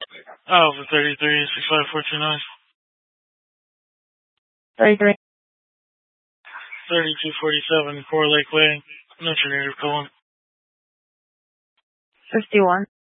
Alpha 33, 65429. 33. 3247, Core Lake Way. What's your native calling? 51.